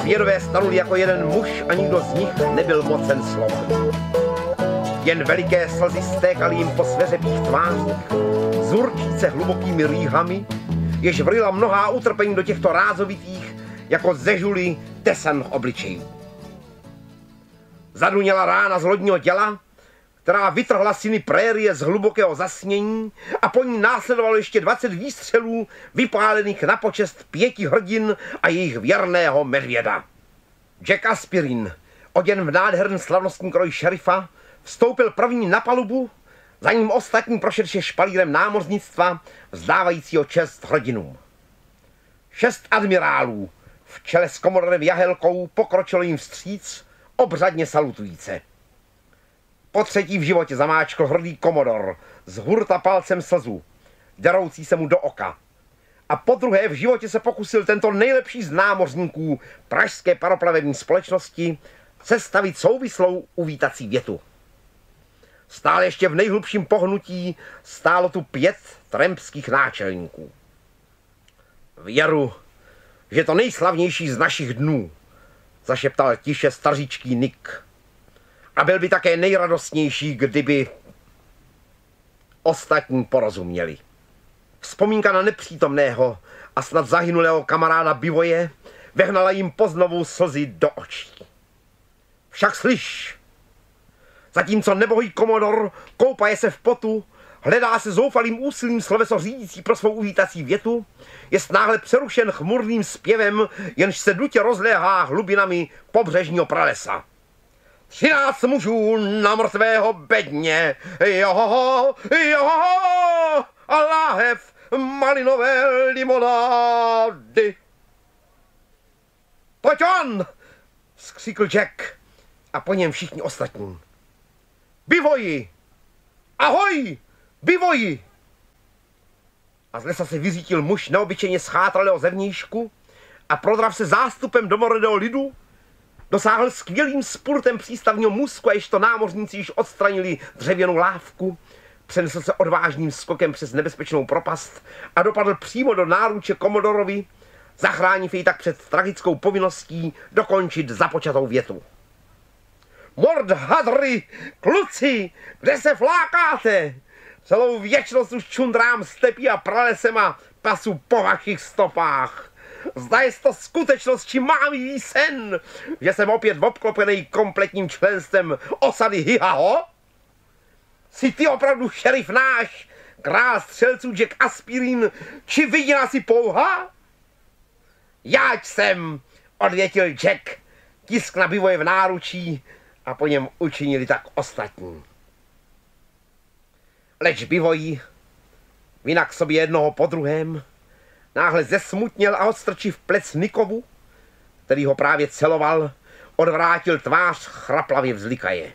Zvědové stanuli jako jeden muž a nikdo z nich nebyl mocen slova. Jen veliké slzy stékaly jim po sveřepých tvářích, zurčíce hlubokými rýhami, jež vrila mnohá utrpení do těchto rázovitých, jako zežuli tesan obličejů. Zaduněla rána z lodního děla, která vytrhla syny prérie z hlubokého zasnění a po ní následovalo ještě 20 výstřelů vypálených na počest 5 hrdin a jejich věrného medvěda. Jack Aspirin, oděn v nádherném slavnostní kroji šerifa, vstoupil první na palubu, za ním ostatní prošedše špalírem námořnictva, vzdávajícího čest hrdinům. 6 admirálů v čele s komodorem Jahelkou pokročilo jim vstříc, obřadně salutujíce. Po třetí v životě zamáčkl hrdý komodor z hurta palcem slzu, deroucí se mu do oka. A po druhé v životě se pokusil tento nejlepší z námořníků pražské paroplavební společnosti sestavit souvislou uvítací větu. Stále ještě v nejhlubším pohnutí stálo tu 5 trampských náčelníků. Věru, že to nejslavnější z našich dnů, zašeptal tiše staříčký Nick. A byl by také nejradostnější, kdyby ostatní porozuměli. Vzpomínka na nepřítomného a snad zahynulého kamaráda Bivoje vehnala jim poznovu slzy do očí. Však slyš, zatímco nebohý komodor koupaje se v potu, hledá se zoufalým úsilím sloveso řídící pro svou uvítací větu, je náhle přerušen chmurným zpěvem, jenž se dutě rozléhá hlubinami pobřežního pralesa. 13 mužů na mrtvého bedně, joho, joho, a láhev malinové limonády. Pojď on, skřikl Jack a po něm všichni ostatní. Bivoji, ahoj, Bivoji. A z lesa se vyřítil muž neobyčejně schátralého zevnějšku a prodrav se zástupem domorodého lidu, dosáhl skvělým spurtem přístavního můstku a jež to námořníci již odstranili dřevěnou lávku, přenesl se odvážným skokem přes nebezpečnou propast a dopadl přímo do náruče komodorovi, zachránив jej tak před tragickou povinností dokončit započatou větu. Mord hadry, kluci, kde se flákáte? Celou věčnost už čundrám stepí a pralesem a pasu po vašich stopách. Zda je to skutečnost, či mám sen, že jsem opět obklopený kompletním členstvem osady Hihaho? Jsi ty opravdu šerif náš, král střelců Jack Aspirin, či vidina si pouha? Jáč jsem, odvětil Jack, tisk na Bivoje v náručí a po něm učinili tak ostatní. Leč Bivoji, vinak sobě jednoho po druhém, náhle zesmutněl a odstrčив plec Nikovu, který ho právě celoval, odvrátil tvář chraplavě vzlikaje.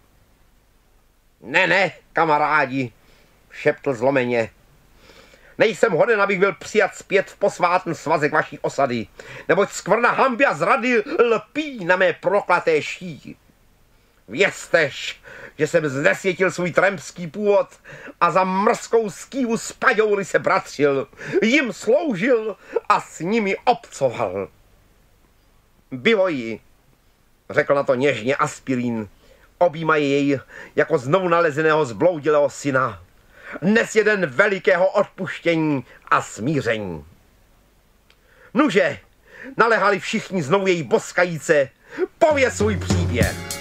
Ne, kamarádi, šeptl zlomeně. Nejsem hoden, abych byl přijat zpět v posvátný svazek vaší osady, neboť skvrna hanby a zrady lpí na mé proklaté šíji. Věztež, že jsem znesvětil svůj trampský původ a za mrzkou skývu s paďoury se bratřil, jim sloužil a s nimi obcoval. Bivoji, řekl na to něžně Aspirin, objímají jej jako znovu nalezeného zbloudilého syna. Dnes je den velikého odpuštění a smíření. Nuže, nalehali všichni znovu její boskajíce, pověz svůj příběh.